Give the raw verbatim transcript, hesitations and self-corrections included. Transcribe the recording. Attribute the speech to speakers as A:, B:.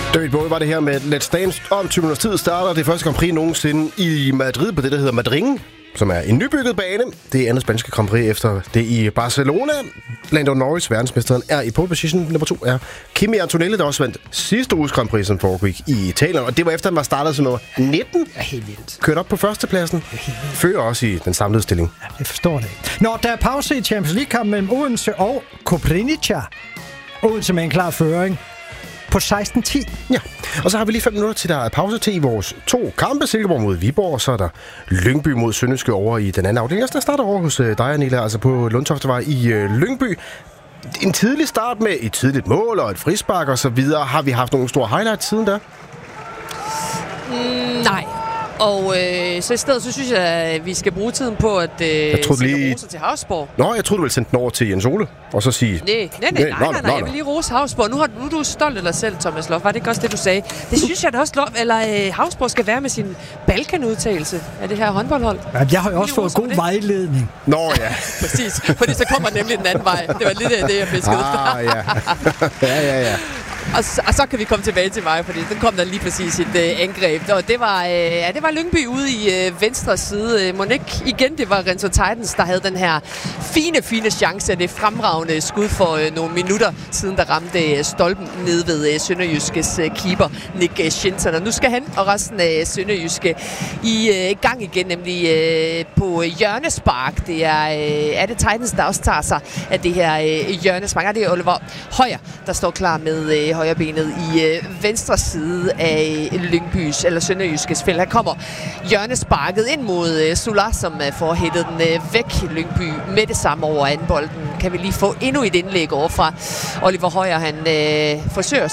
A: David Bowie var det her med Let's Dance. Om tyve minutters tid starter det første Grand Prix nogensinde i Madrid på det, der hedder Madrid, som er en nybygget bane. Det er andet spanske Grand Prix efter det i Barcelona. Lando Norris, verdensmesteren, er i pole position. Nummer to er Kimi Antonelli, der også vandt sidste uges Grand Prix, som foregik i Italien. Og det var efter, at man startede som nummer nitten.
B: Ja, helt vildt.
A: Kørt op på førstepladsen. Fører også i den samlede stilling.
B: Ja, jeg forstår det. Når der er pause i Champions League-kampen mellem Odense og Koprivnica. Odense med en klar føring på seksten ti.
A: Ja, og så har vi lige fem minutter til, der er pause til i vores to kampe. Silkeborg mod Viborg, og så er der Lyngby mod Sønderjyske over i den anden afdeling. Jeg starter over hos dig, Anila, altså på Lundtoftevej i øh, Lyngby. En tidlig start med et tidligt mål og et frispark og så videre. Har vi haft nogle store highlights siden da?
C: Mm, nej. Og øh, så i stedet, så synes jeg, at vi skal bruge tiden på at øh, sende lige... roser til Havsborg.
A: Nå, jeg troede, du ville sende den over til Jens Ole, og så sige...
C: Nej, nej, nej, nej, nej, nej. Jeg vil lige rose Havsborg. Nu, har, nu er du stolt af dig selv, Thomas Lof. Var det ikke også det, du sagde? Det synes jeg da også, Lof, eller øh, Havsborg skal være med sin Balkan-udtagelse af det her håndboldhold.
B: Ja, jeg har jo også fået god vejledning.
A: Nå, ja.
C: Præcis, fordi så kommer nemlig den anden vej. Det var lidt af det, jeg blev skudt.
A: Ah, ja. ja, ja, ja.
C: Og så, og så kan vi komme tilbage til mig, fordi den kom der lige præcis et øh, angreb. Og det var, øh, ja, det var Lyngby ude i øh, venstre side. Må ikke igen, det var Renzo Titans, der havde den her fine, fine chance af det fremragende skud for øh, nogle minutter siden, der ramte øh, stolpen nede ved øh, Sønderjyskes øh, keeper, Nick øh, Schinsen. Og nu skal han og resten af Sønderjyske i øh, gang igen, nemlig øh, på hjørnespark. Det er, øh, er det Titans, der også tager sig af det her øh, hjørnespark. Og det er Oliver Højer, der står klar med øh, højrebenet i øh, venstre side af Lyngbys eller Sønderjyskes felt. Her kommer hjørnesparket ind mod øh, Solar, som øh, får hættet den øh, væk. Lyngby med det samme over anden bolden. Kan vi lige få endnu et indlæg over fra Oliver Højer. Han øh, forsøger